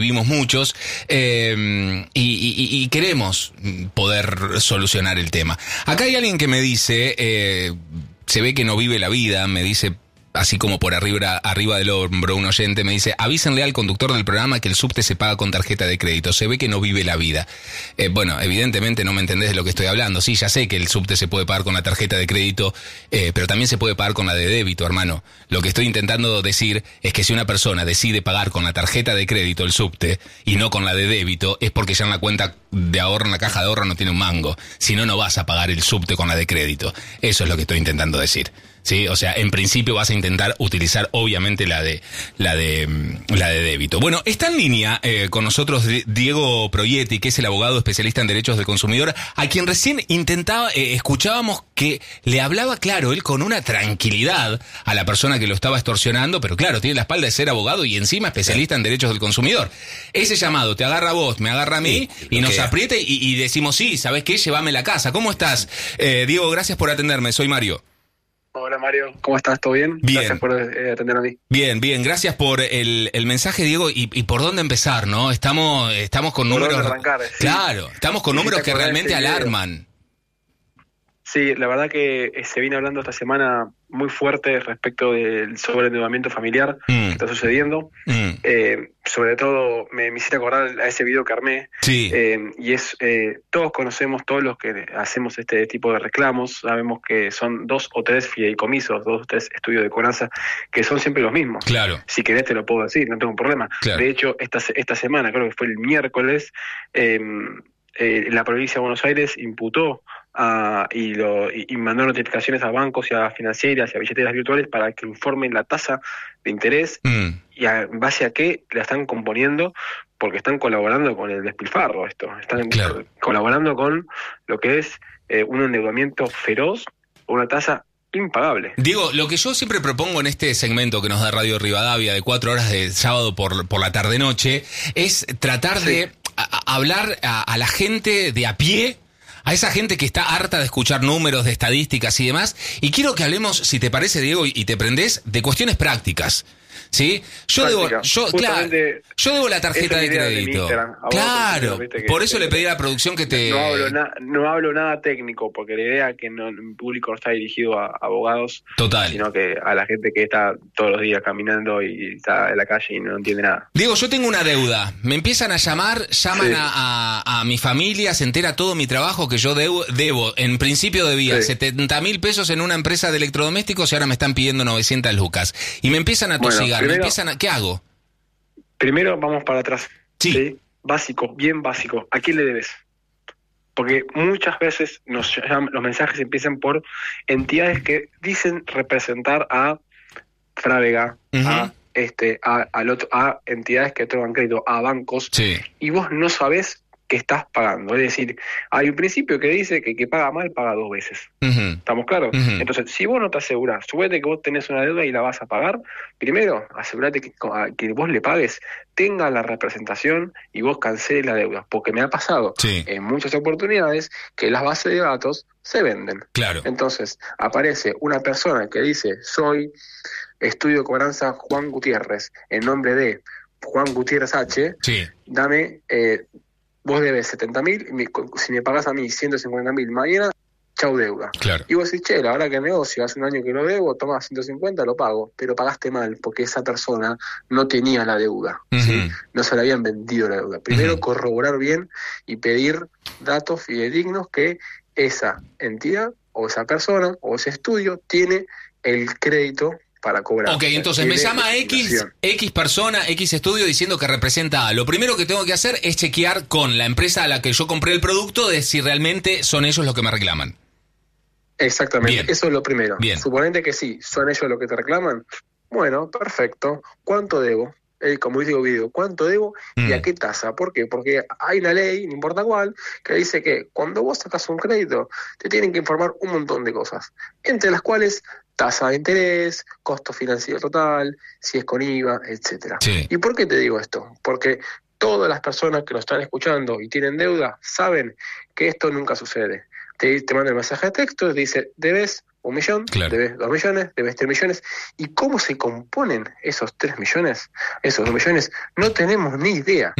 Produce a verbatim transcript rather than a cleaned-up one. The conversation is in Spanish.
vivimos muchos, eh, y, y, y queremos poder solucionar el tema. Acá hay alguien que me dice, eh, se ve que no vive la vida, me dice, así como por arriba, arriba del hombro, un oyente me dice, avísenle al conductor del programa que el subte se paga con tarjeta de crédito, se ve que no vive la vida. Eh, bueno, evidentemente no me entendés de lo que estoy hablando. Sí, ya sé que el subte se puede pagar con la tarjeta de crédito, eh, pero también se puede pagar con la de débito, hermano. Lo que estoy intentando decir es que si una persona decide pagar con la tarjeta de crédito el subte y no con la de débito, es porque ya en la cuenta de ahorro, en la caja de ahorro, no tiene un mango. Si no, no vas a pagar el subte con la de crédito. Eso es lo que estoy intentando decir. Sí, o sea, en principio vas a intentar utilizar obviamente la de la de la de débito. Bueno, está en línea eh, con nosotros Diego Proietti, que es el abogado especialista en derechos del consumidor, a quien recién intentaba eh, escuchábamos que le hablaba claro él con una tranquilidad a la persona que lo estaba extorsionando, pero claro, tiene la espalda de ser abogado y encima especialista en derechos del consumidor. Ese llamado te agarra a vos, me agarra a mí, sí, y nos queda. aprieta y, y decimos sí, ¿sabés qué? Llévame a la casa. ¿Cómo estás? Eh, Diego, gracias por atenderme. Soy Mario. Hola Mario, ¿cómo estás? ¿Todo bien? Bien. Gracias por eh, atender a mí. Bien, bien, gracias por el, el mensaje, Diego, y, y por dónde empezar, ¿no? Estamos estamos con por números... Dónde arrancar, sí. Claro, estamos con sí, números que realmente alarman. Sí, la verdad que se viene hablando esta semana muy fuerte respecto del sobreendeudamiento familiar mm. que está sucediendo. Mm. Eh, sobre todo me, me hiciste acordar a ese video que armé. Sí. Eh, y es, eh, todos conocemos, todos los que hacemos este tipo de reclamos, sabemos que son dos o tres fideicomisos, dos o tres estudios de cobranza, que son siempre los mismos. Claro. Si querés te lo puedo decir, no tengo problema. Claro. De hecho, esta, esta semana, creo que fue el miércoles, eh, eh, la provincia de Buenos Aires imputó Uh, y, lo, y, y mandó notificaciones a bancos y a financieras y a billeteras virtuales para que informen la tasa de interés mm. y a, en base a qué la están componiendo, porque están colaborando con el despilfarro esto, están claro. colaborando con lo que es eh, un endeudamiento feroz, una tasa impagable. Diego, lo que yo siempre propongo en este segmento que nos da Radio Rivadavia de cuatro horas de sábado por, por la tarde-noche es tratar sí. de a, a hablar a, a la gente de a pie, a esa gente que está harta de escuchar números, de estadísticas y demás, y quiero que hablemos, si te parece, Diego, y te prendés, de cuestiones prácticas. ¿Sí? Yo Práctica. debo, yo, claro, yo debo la tarjeta de crédito. De claro, por eso le pedí a la producción que te... No hablo, na, no hablo nada técnico, porque la idea es que no, el público no está dirigido a, a abogados, total, sino que a la gente que está todos los días caminando y está en la calle y no entiende nada. Diego, yo tengo una deuda. Me empiezan a llamar, llaman sí. a, a, a mi familia, se entera todo mi trabajo que yo debo, debo en principio debía sí. setenta mil pesos en una empresa de electrodomésticos y ahora me están pidiendo novecientas lucas. Y me empiezan a tosigar. Bueno, Primero, empiezan a, ¿qué hago? Primero vamos para atrás. Sí. ¿sí? Básico, bien básico. ¿A quién le debes? Porque muchas veces nos llaman, los mensajes empiezan por entidades que dicen representar a Frávega, uh-huh. a este, a, al otro, a entidades que otorgan crédito, a bancos, sí. y vos no sabés que estás pagando. Es decir, hay un principio que dice que el que paga mal paga dos veces. Uh-huh. ¿Estamos claros? Uh-huh. Entonces, si vos no te asegurás, suponete que vos tenés una deuda y la vas a pagar, primero asegurate que, que vos le pagues, tenga la representación y vos canceles la deuda. Porque me ha pasado sí. en muchas oportunidades que las bases de datos se venden. Claro. Entonces, aparece una persona que dice, soy estudio de cobranza Juan Gutiérrez, en nombre de Juan Gutiérrez H, sí. dame... Eh, vos debes setenta mil, si me pagás a mí ciento cincuenta mil mañana, chau deuda. Claro. Y vos decís, che, la verdad que negocio, hace un año que lo debo, toma ciento cincuenta, lo pago, pero pagaste mal, porque esa persona no tenía la deuda, uh-huh. ¿sí? No se le habían vendido la deuda. Primero, uh-huh. corroborar bien y pedir datos fidedignos que esa entidad, o esa persona, o ese estudio, tiene el crédito para cobrar. Ok, entonces me llama X, X persona, X estudio diciendo que representa A. Lo primero que tengo que hacer es chequear con la empresa a la que yo compré el producto de si realmente son ellos los que me reclaman. Exactamente, Bien. Eso es lo primero. Bien. Suponete que sí, son ellos los que te reclaman. Bueno, perfecto. ¿Cuánto debo? Eh, como dice el video, ¿cuánto debo y mm. a qué tasa? ¿Por qué? Porque hay una ley, no importa cuál, que dice que cuando vos sacas un crédito, te tienen que informar un montón de cosas, entre las cuales tasa de interés, costo financiero total, si es con I V A, etcétera. Sí. ¿Y por qué te digo esto? Porque todas las personas que nos están escuchando y tienen deuda saben que esto nunca sucede. Te, te manda el mensaje de texto y dice, debes un millón, claro. debes dos millones, debes tres millones. ¿Y cómo se componen esos tres millones, esos dos millones? No tenemos ni idea.